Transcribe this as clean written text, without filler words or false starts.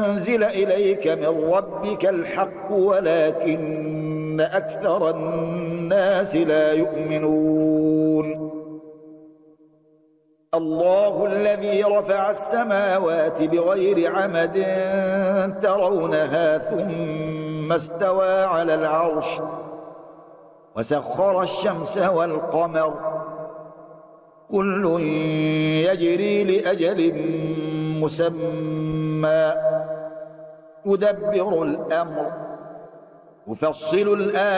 أنزل إليك من ربك الحق ولكن أكثر الناس لا يؤمنون الله الذي رفع السماوات بغير عمد ترونها ثم استوى على العرش وسخر الشمس والقمر كل يجري لأجل مسمى يدبر الأمر يفصل الآيات